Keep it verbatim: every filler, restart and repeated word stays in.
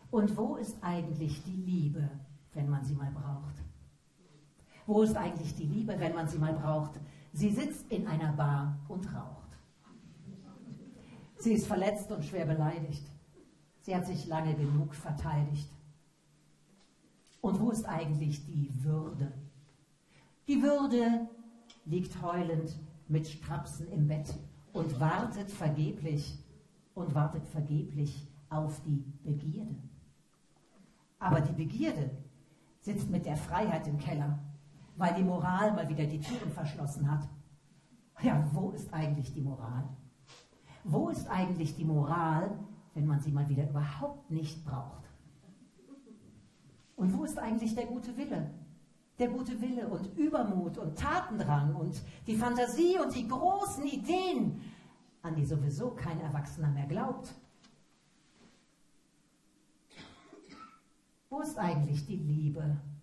Und wo ist eigentlich die Liebe, wenn man sie mal braucht? Wo ist eigentlich die Liebe, wenn man sie mal braucht? Sie sitzt in einer Bar und raucht. Sie ist verletzt und schwer beleidigt. Sie hat sich lange genug verteidigt. Und wo ist eigentlich die Würde? Die Würde liegt heulend mit Strapsen im Bett und wartet vergeblich und wartet vergeblich auf die Begierde. Aber die Begierde sitzt mit der Freiheit im Keller, weil die Moral mal wieder die Türen verschlossen hat. Ja, wo ist eigentlich die Moral? Wo ist eigentlich die Moral, wenn man sie mal wieder überhaupt nicht braucht? Und wo ist eigentlich der gute Wille? Der gute Wille und Übermut und Tatendrang und die Fantasie und die großen Ideen, an die sowieso kein Erwachsener mehr glaubt. Wo ist eigentlich die Liebe,